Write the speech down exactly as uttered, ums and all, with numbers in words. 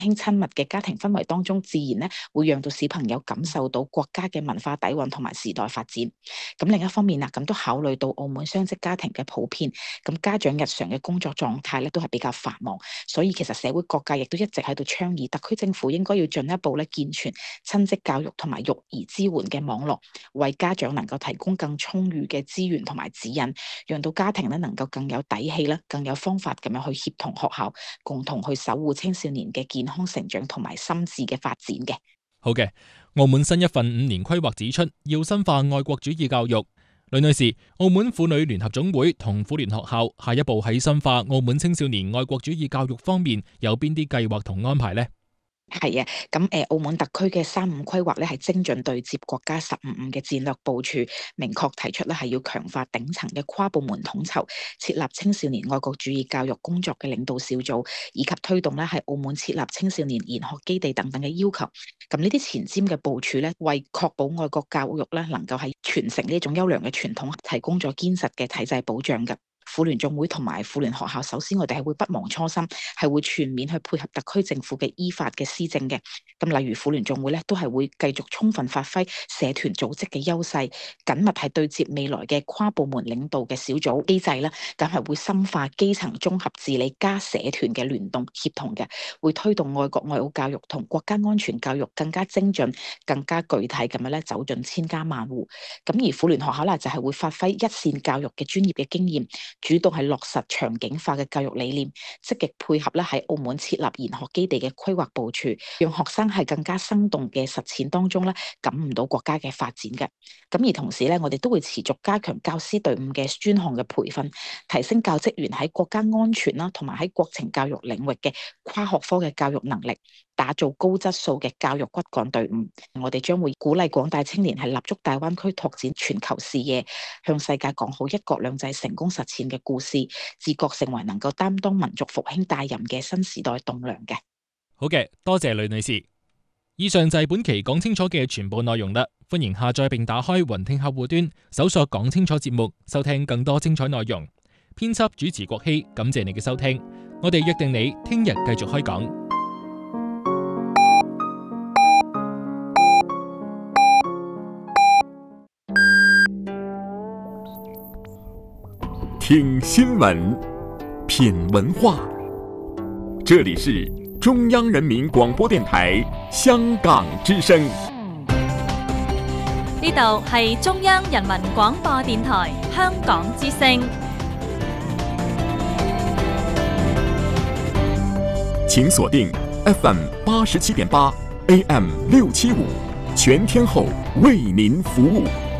輕親密嘅家庭氛圍當中，自然咧會讓到小朋友感受到國家嘅文化底蘊同埋時代發展。咁另一方面啊，咁都考慮到澳門雙職家庭嘅普遍，咁家長日常嘅工作狀態咧都係比較繁忙，所以其實社會各界亦都一直喺度倡議，特區政府應該要進一步咧健全親職教育同埋育兒支援嘅網絡，為家長能夠提供更充裕嘅資源同埋指引，讓到家庭咧能夠更有底氣啦，更有方法咁樣去協同學校，共同去守護青少年嘅健康成長同埋心智嘅發展嘅。 好嘅，澳門新一份五年規劃指出，要深化愛國主義教育。呂女士，澳門婦女聯合總會同婦聯學校下一步喺深化澳門青少年愛國主義教育方面有邊啲計劃同安排呢？ 係啊，咁誒，澳門特區嘅三五規劃咧係精準對接國家十五五嘅戰略部署，明確提出咧係要強化頂層嘅跨部門統籌，設立青少年愛國主義教育工作嘅領導小組，以及推動咧係澳門設立青少年研學基地等等嘅要求。咁呢啲前瞻嘅部署咧，為確保愛國教育咧能夠係傳承呢種優良嘅傳統，提供咗堅實嘅體制保障嘅。婦聯總會同埋婦聯學校，首先我哋係會不忘初心，係會全面去配合特區政府嘅依法嘅施政嘅。咁例如婦聯總會咧，都係會繼續充分發揮社團組織嘅優勢，緊密係對接未來嘅跨部門領導嘅小組機制啦。咁係會深化基層綜合治理加社團嘅聯動協同嘅，會推動愛國愛澳教育同國家安全教育更加精準、更加具體咁樣咧走進千家萬戶。咁而婦聯學校啦，就係會發揮一線教育嘅專業嘅經驗，主動係落實場景化嘅教育理念，積極配合咧喺澳門設立研學基地嘅規劃部署，讓學生係更加生動嘅實踐當中咧感悟到國家嘅發展嘅。咁而同時咧，我哋都會持續加強教師隊伍嘅專項嘅培訓，提升教職員喺國家安全啦同埋喺國情教育領域嘅跨學科嘅教育能力，打造高質素嘅教育骨幹隊伍。我哋將會鼓勵廣大青年係立足大灣區拓展全球視野，向世界講好一國兩制成功實踐嘅故事，自覺成為能夠擔當民族復興大任嘅新時代棟樑嘅。 好嘅，多謝呂女士。以上就係本期講清楚嘅全部內容啦。歡迎下載並打開雲聽客戶端，搜索講清楚節目，收聽更多精彩內容。編輯主持郭希，感謝你嘅收聽。我哋約定你聽日繼續開講。 聽新聞，品文化，這裡是中央人民廣播電台香港之聲。 呢度係中央人民廣播電台香港之聲。 請鎖定 F M 八十七點八 A M 六七五，全天候為您服務。